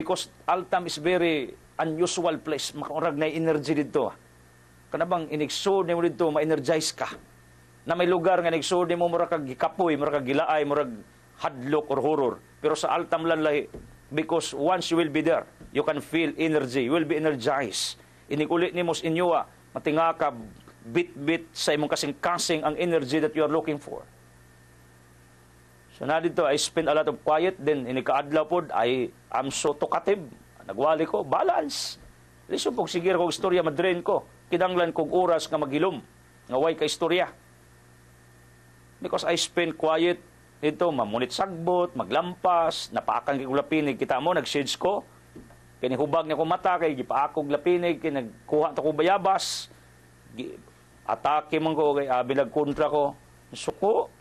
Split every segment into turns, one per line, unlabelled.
Because Altam is very unusual place. Makarag na energy dito. Kanabang inigsod mo dito, ma-energize ka. Na may lugar nga inigsod mo, mura kag gikapoy, mura kag gilaay, mura hadlok or horror. Pero sa Altam lalay, because once you will be there, you can feel energy, you will be energized. Inigulit ni mos inyo, matinga ka, bit-bit sa imong kasing-kasing ang energy that you are looking for. So na dito, I spend a lot of quiet, then inikaadlaw po, I'm so talkative. Nagwali ko, balance. Lisod po, sige ko istorya, madrain ko. Kinanglan kong oras nga maghilom. Ngaway ka istorya. Because I spend quiet, ito, mamunit sagbot, maglampas, napaakan kay lapinig. Kita mo, nag-shades ko. Kinihubag niya ko mata, kay gipaakog lapinig, kay nagkuha to ko bayabas. Atake man ko, kay binagkontra ko. Suko.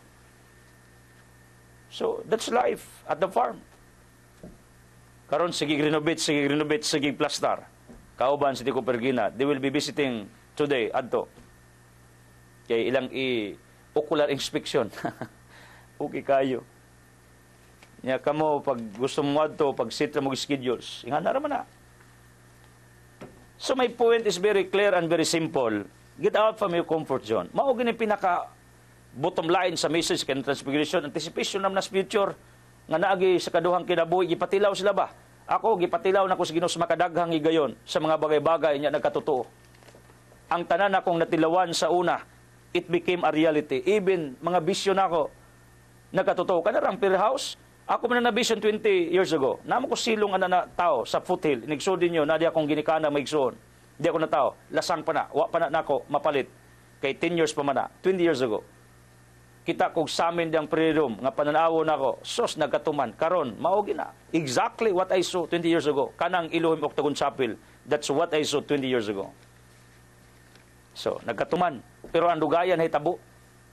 So, that's life at the farm. Karon sige renovate, sige plastar. Kauban si Tico Pergina, they will be visiting today, adto. Kay ilang ocular inspection. Okay kayo. Nya kamo, pag gusto mo adto, pag sitra mo schedules, ingana naman na. So my point is very clear and very simple. Get out from your comfort zone. Mao gini pinaka bottom line sa message kay Transfiguration, anticipation naman na future nga naagi sa kaduhang kinabuhi, gipatilaw sila ba? Ako, gipatilaw na ko sa Ginoo sa makadaghang higayon sa mga bagay-bagay niya nagkatotoo. Ang tanan akong natilawan sa una, it became a reality. Even mga vision ako, nagkatotoo. Kanarang Pier House, ako man na vision 20 years ago. Namo ko silong na tao sa foothill. Inigsodin nyo, na di akong ginikana maigsoon. Di ako na tao. Lasang pa na. Wa pa na ako mapalit. Kay 10 years pa man na. 20 years ago. Kita kog samin diyang freedom, nga pananawo na ako, sos nagkatuman, karon maogi na. Exactly what I saw 20 years ago. Kanang Elohim Octagon Chapel, that's what I saw 20 years ago. So, nagkatuman. Pero ang dugayan ay tabo.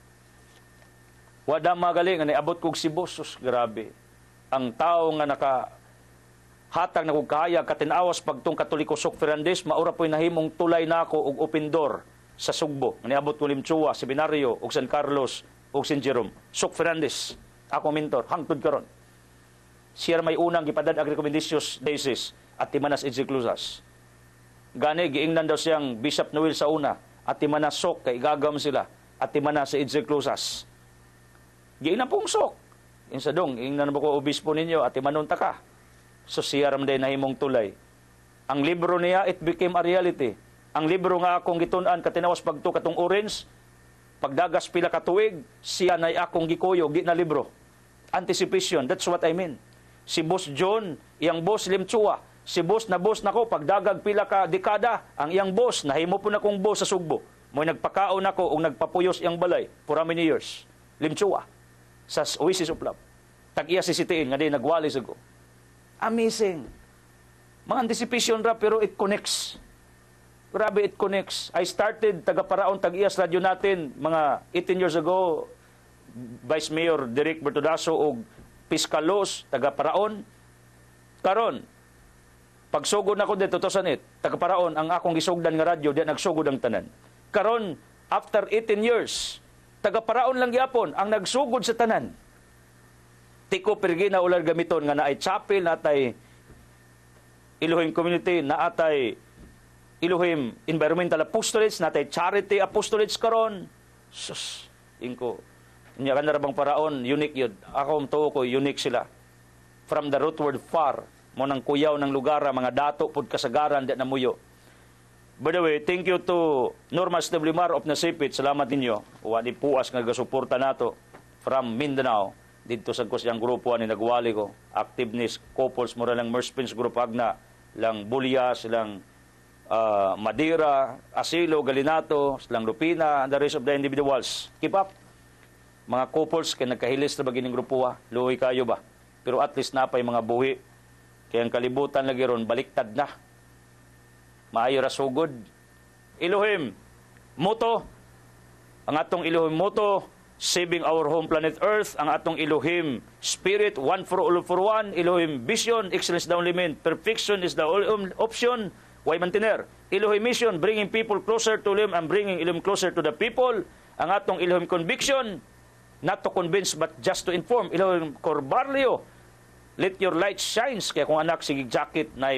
Wada magaling, nga abot kog Cebu, sos grabe. Ang tao nga hatag na kog kahayag, katinawas pagtong Katoliko Sok Ferrandes, maura po'y nahimong tulay na ako og open door sa Sugbo. Nga abot ko Limchua, Seminario, og San Carlos, o St. Jerome, Sok Ferrandes, ako mentor, hangtod karon. Siya may unang gipadad ang recommendatious diocese at Timanas Ejeclusas. Gani, giingnan daw siyang Bishop Noel sa una, at Timanas Sok, kay igagam sila, at Timanas sa Ejeclusas. Giingnan pong Sok. Insadong, ingnan mo ko obispo ninyo, at Timanon taka. So siya ramday na himong tulay. Ang libro niya, it became a reality. Ang libro nga akong gitunan, katinawas pagto katong orange, pagdagas pila ka tuig, siya na akong gikuyo, di na libro. Anticipation, that's what I mean. Si Boss John, iyang boss Limchua, si boss na ko, pagdagag pila ka dekada, ang iyang boss, nahimo po na kong boss sa Sugbo. Mo'y nagpakaon ako o nagpapuyos iyang balay for how many years? Limchua, sa Oasis of Love. Tag-iya si sitiin, nga di nagwali sa ko. Amazing. Mga anticipation ra, pero it connects. Grabe, it connects. I started taga-paraon, tag-iyas radyo natin, mga 18 years ago, Vice Mayor Derek Bertudaso o Piskalos, taga-paraon. Karon, pagsugod na ko dito, 2008, taga-paraon, ang akong gisugdan nga radyo, di nagsugod ang tanan. Karon, after 18 years, taga-paraon lang yapon, ang nagsugod sa tanan. Tico Pergina ular gamiton, nga naay chapel, naatay Elohim Community, naatay Elohim Environmental Apostolates, natay Charity Apostolates karon. Sus, ingko. Nya kanarabang paraon, unique yun. Ako tuo ko, unique sila. From the rootward far, mo nang kuyaw ng lugar, mga dato pud kasagaran di namuyo. By the way, thank you to Norma Steblimar of Nasipit. Salamat ninyo. Wani puas nga gasuporta nato from Mindanao. Dito sa kusyang grupo ni nagwali ko. Activeness, couples, mura lang Merspins Group Agna, lang Bulyas, lang Madeira, Asilo, Galinato, Silang Lupina, and the rest of the individuals. Keep up. Mga couples, kaya nagkahilis na bagining grupuha, luwi kayo ba? Pero at least napay mga buhi. Kaya ang kalibutan lagi ron, baliktad na. Maayo rasugod. Elohim, moto. Ang atong Elohim moto, saving our home planet Earth. Ang atong Elohim spirit, one for all for one. Elohim vision, excellence the only mean. Perfection is the only option. Why mantener? Elohim mission, bringing people closer to Elohim and bringing Elohim closer to the people. Ang atong Elohim conviction, not to convince but just to inform. Elohim core value, Let your light shines kay kung anak sige jacket na